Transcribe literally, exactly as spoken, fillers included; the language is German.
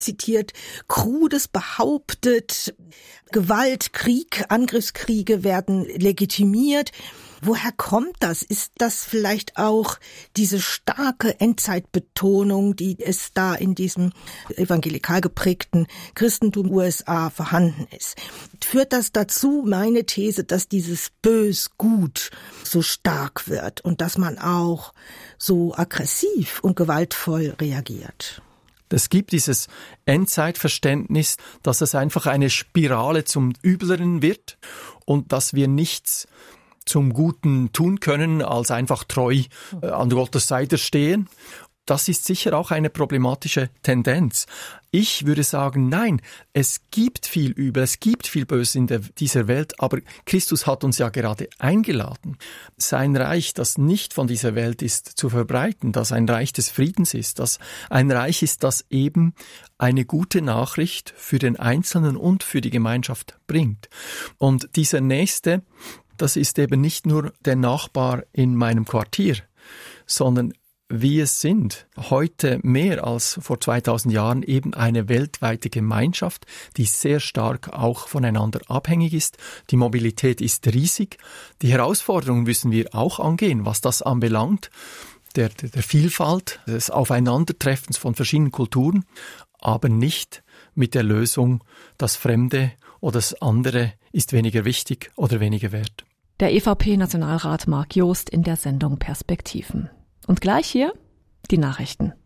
zitiert, Krudes behauptet, Gewalt, Krieg, Angriffskriege werden legitimiert. Woher kommt das? Ist das vielleicht auch diese starke Endzeitbetonung, die es da in diesem evangelikal geprägten Christentum U S A vorhanden ist? Führt das dazu, meine These, dass dieses Bös-Gut so stark wird und dass man auch so aggressiv und gewaltvoll reagiert? Es gibt dieses Endzeitverständnis, dass es einfach eine Spirale zum Übleren wird und dass wir nichts zum Guten tun können, als einfach treu äh, an Gottes Seite stehen. Das ist sicher auch eine problematische Tendenz. Ich würde sagen, nein, es gibt viel Übel, es gibt viel Böses in der, dieser Welt, aber Christus hat uns ja gerade eingeladen, sein Reich, das nicht von dieser Welt ist, zu verbreiten, das ein Reich des Friedens ist, das ein Reich ist, das eben eine gute Nachricht für den Einzelnen und für die Gemeinschaft bringt. Und dieser Nächste, das ist eben nicht nur der Nachbar in meinem Quartier, sondern wir sind heute mehr als vor zweitausend Jahren eben eine weltweite Gemeinschaft, die sehr stark auch voneinander abhängig ist. Die Mobilität ist riesig. Die Herausforderungen müssen wir auch angehen, was das anbelangt, der, der, der Vielfalt, des Aufeinandertreffens von verschiedenen Kulturen, aber nicht mit der Lösung, das Fremde oder das andere ist weniger wichtig oder weniger wert. Der E V P-Nationalrat Marc Joost in der Sendung Perspektiven. Und gleich hier die Nachrichten.